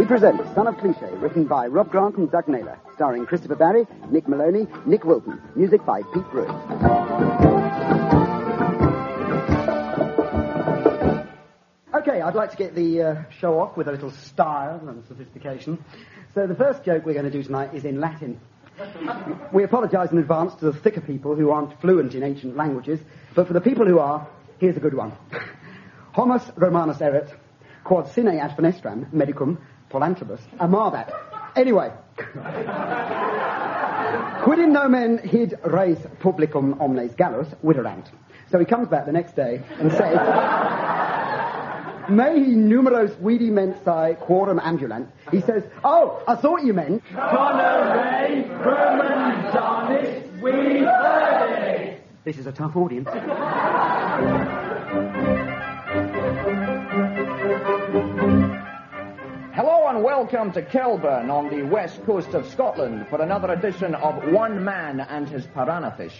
We present Son of Cliché, written by Rob Grant and Doug Naylor, starring Christopher Barry, Nick Maloney, Nick Wilton, music by Pete Bruce. Okay, I'd like to get the show off with a little style and sophistication. So the first joke we're going to do tonight is in Latin. We apologise in advance to the thicker people who aren't fluent in ancient languages, but for the people who are, here's a good one. Homus Romanus erat, quod sine ad fenestram medicum polantribus amabat. Anyway. Quid in nomen hid res publicum omnes gallus viderat. So he comes back the next day and says, Mehi numeros vidi mensae quorum ambulant. He says, oh, I thought you meant... Conere Roman Danis we verdi. This is a tough audience. Hello and welcome to Kelburn on the west coast of Scotland for another edition of One Man and His Piranha Fish.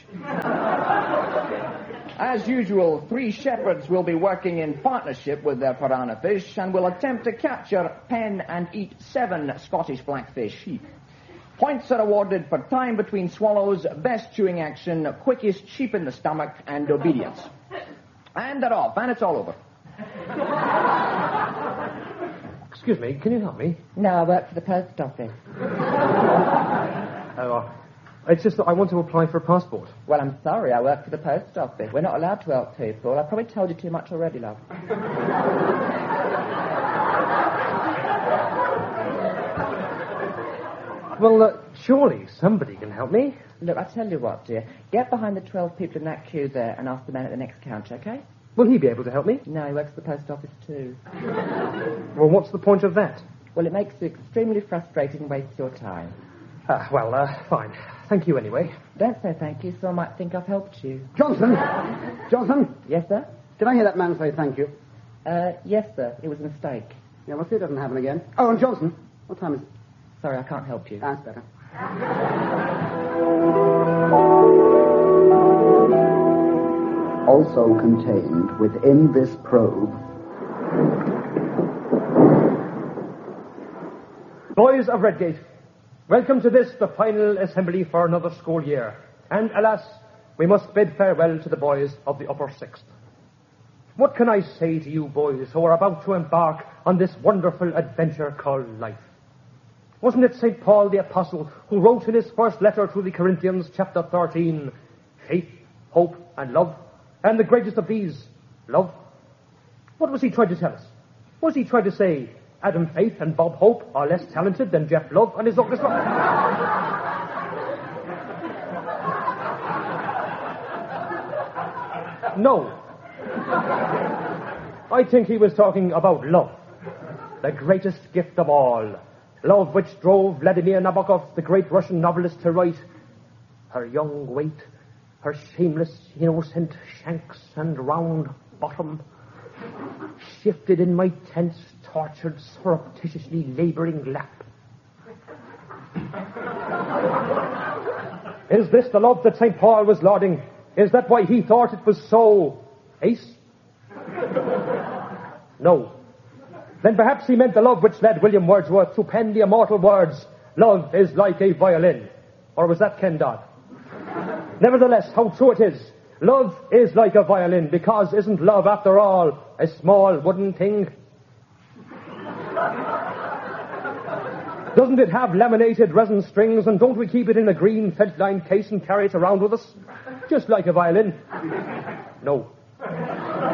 As usual, three shepherds will be working in partnership with their piranha fish and will attempt to capture, pen and eat 7 Scottish blackfish. Points are awarded for time between swallows, best chewing action, quickest sheep in the stomach, and obedience. And they're off, and it's all over. Excuse me, can you help me? No, I work for the post office. It's just that I want to apply for a passport. Well, I'm sorry, I work for the post office. We're not allowed to help people. I probably told you too much already, love. Well, surely somebody can help me. Look, I tell you what, dear. Get behind the 12 people in that queue there and ask the man at the next counter, okay? Will he be able to help me? No, he works at the post office too. Well, what's the point of that? Well, it makes it extremely frustrating and wastes your time. Fine. Thank you anyway. Don't say thank you, so I might think I've helped you. Johnson! Yes, sir? Did I hear that man say thank you? Yes, sir. It was a mistake. Yeah, well, see, it doesn't happen again. Oh, and Johnson, what time is it? Sorry, I can't help you. That's better. Also contained within this probe. Boys of Redgate, welcome to this, the final assembly for another school year. And alas, we must bid farewell to the boys of the upper sixth. What can I say to you boys who are about to embark on this wonderful adventure called life? Wasn't it St. Paul the Apostle who wrote in his first letter to the Corinthians, chapter 13, faith, hope, and love? And the greatest of these, love. What was he trying to tell us? Was he trying to say Adam Faith and Bob Hope are less talented than Jeff Love and his orchestra? No. I think he was talking about love, the greatest gift of all. Love which drove Vladimir Nabokov, the great Russian novelist, to write, her young weight, her shameless, innocent shanks and round bottom, shifted in my tense, tortured, surreptitiously labouring lap. Is this the love that St. Paul was lauding? Is that why he thought it was so ace? No. Then perhaps he meant the love which led William Wordsworth to pen the immortal words, love is like a violin. Or was that Ken Dodd? Nevertheless, how true it is. Love is like a violin, because isn't love, after all, a small wooden thing? Doesn't it have laminated resin strings, and don't we keep it in a green felt-lined case and carry it around with us? Just like a violin. No.